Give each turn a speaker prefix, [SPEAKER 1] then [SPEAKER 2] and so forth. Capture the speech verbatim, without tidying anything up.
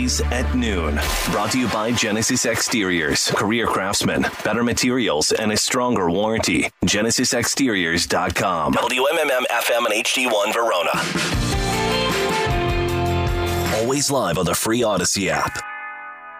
[SPEAKER 1] Weekdays at noon. Brought to you by Genesis Exteriors. Career craftsman, better materials, and a stronger warranty. Genesis Exteriors dot com. W M M M F M and H D one Verona. Always live on the free Odyssey app.